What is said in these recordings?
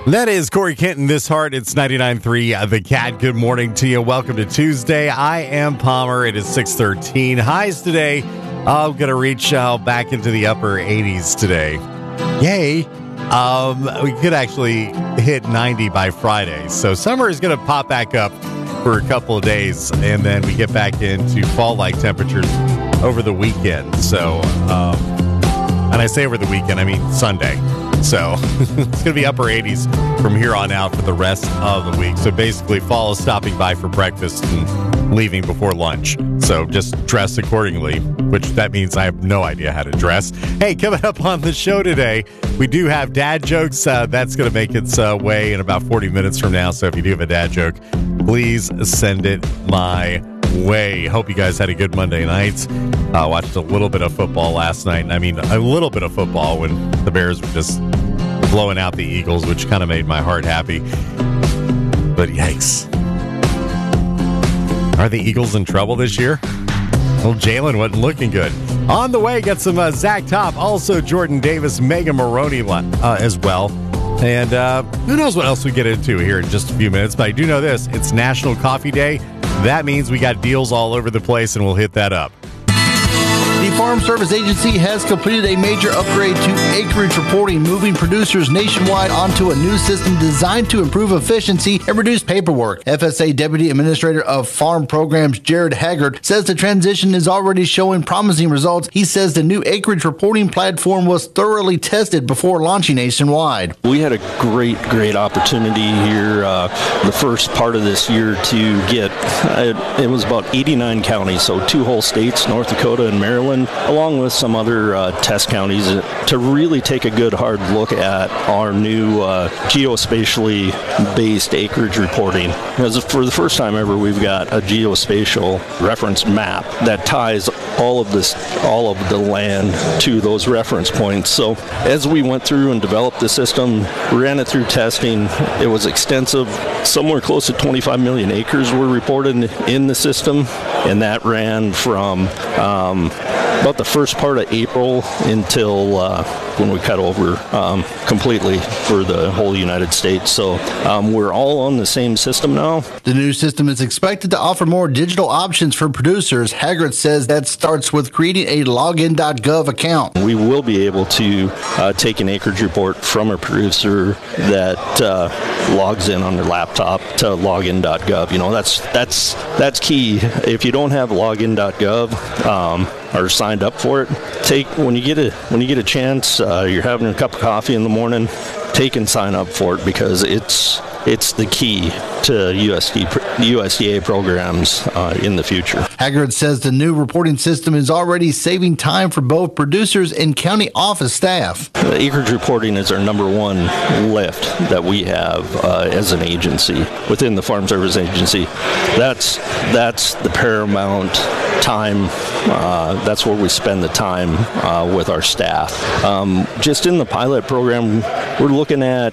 That is Corey Kenton, This Heart. It's 99.3 The Cat. Good morning to you. Welcome to Tuesday. I am Palmer. It is 6:13. Highs today. I'm going to reach back into the upper 80s today. Yay. We could actually hit 90 by Friday. So summer is going to pop back up for a couple of days, and then we get back into fall-like temperatures over the weekend. So, and I say over the weekend, I mean Sunday. So it's going to be upper 80s from here on out for the rest of the week. So basically, fall is stopping by for breakfast and leaving before lunch. So just dress accordingly, which that means I have no idea how to dress. Hey, coming up on the show today, we do have dad jokes. That's going to make its way in about 40 minutes from now. So if you do have a dad joke, please send it my way. Hope you guys had a good Monday night. Watched a little bit of football last night. I mean, a little bit of football when the Bears were just blowing out the Eagles, which kind of made my heart happy. But yikes. Are the Eagles in trouble this year? Well, Jalen wasn't looking good. On the way, get some Zach Top, also Jordan Davis, Megan Maroney as well. And who knows what else we get into here in just a few minutes. But I do know this. It's National Coffee Day. That means we got deals all over the place, and we'll hit that up. The Farm Service Agency has completed a major upgrade to acreage reporting, moving producers nationwide onto a new system designed to improve efficiency and reduce paperwork. FSA Deputy Administrator of Farm Programs Jared Haggard says the transition is already showing promising results. He says the new acreage reporting platform was thoroughly tested before launching nationwide. We had a great opportunity here the first part of this year to get, it was about 89 counties, so 2 whole states, North Dakota and Maryland, along with some other test counties, to really take a good hard look at our new geospatially based acreage reporting. Because for the first time ever, we've got a geospatial reference map that ties all of the land to those reference points. So as we went through and developed the system, ran it through testing, it was extensive. Somewhere close to 25 million acres were reported in the system, and that ran from about the first part of April until when we cut over completely for the whole United States. So we're all on the same system now. The new system is expected to offer more digital options for producers. Haggard says that starts with creating a login.gov account. We will be able to take an acreage report from a producer that logs in on their laptop to login.gov. You know, that's key. If you don't have login.gov or signed up for it, when you get a chance, you're having a cup of coffee in the morning, take and sign up for it, because it's the key to USDA programs in the future. Haggard says the new reporting system is already saving time for both producers and county office staff. The acreage reporting is our number one lift that we have as an agency within the Farm Service Agency. That's the paramount time. That's where we spend the time with our staff. Just in the pilot program, we're looking at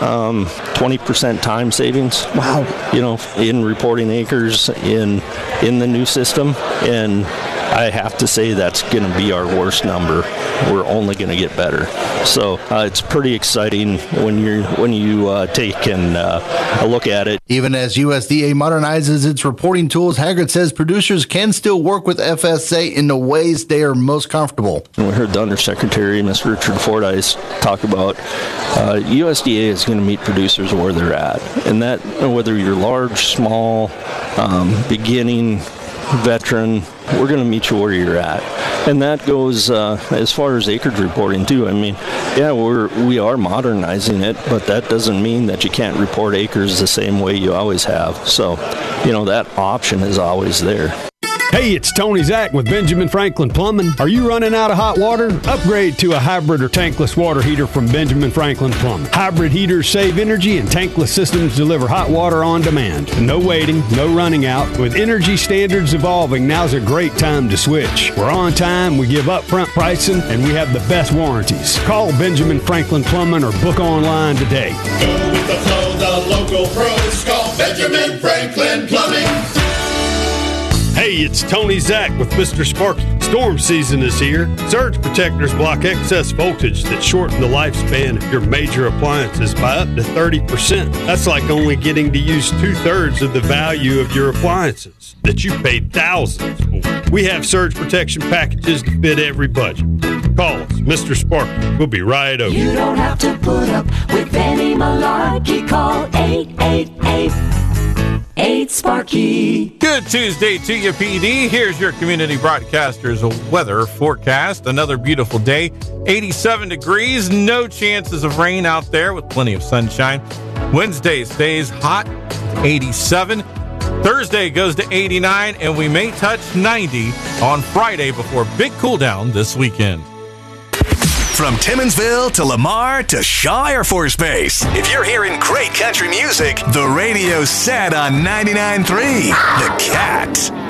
20% time savings. Wow! You know, in reporting acres in the new system, and I have to say that's going to be our worst number. We're only going to get better. So it's pretty exciting when you take and a look at it. Even as USDA modernizes its reporting tools, Haggard says producers can still work with FSA in the ways they are most comfortable. We heard the Undersecretary, Mr. Richard Fordyce, talk about USDA is going to meet producers where they're at, and that whether you're large, small, beginning, veteran, we're going to meet you where you're at. And that goes as far as acreage reporting too. I mean, yeah, we are modernizing it, but that doesn't mean that you can't report acres the same way you always have. So, you know, that option is always there. Hey, it's Tony Zach with Benjamin Franklin Plumbing. Are you running out of hot water? Upgrade to a hybrid or tankless water heater from Benjamin Franklin Plumbing. Hybrid heaters save energy and tankless systems deliver hot water on demand. No waiting, no running out. With energy standards evolving, now's a great time to switch. We're on time, we give upfront pricing, and we have the best warranties. Call Benjamin Franklin Plumbing or book online today. Go with the flow, the local pros. Call Benjamin Franklin Plumbing. Hey, it's Tony Zach with Mr. Sparky. Storm season is here. Surge protectors block excess voltage that shorten the lifespan of your major appliances by up to 30%. That's like only getting to use 2/3 of the value of your appliances that you paid thousands for. We have surge protection packages to fit every budget. Call us, Mr. Sparky. We'll be right over. You don't have to put up with any malarkey. Call 888-8-SPARKY. Good Tuesday to you, PD. Here's your community broadcaster's weather forecast. Another beautiful day. 87 degrees. No chances of rain out there with plenty of sunshine. Wednesday stays hot. 87. Thursday goes to 89, and we may touch 90 on Friday before big cool down this weekend. From Timminsville to Lamar to Shaw Air Force Base. If you're hearing great country music, the radio's set on 99.3 The Cat.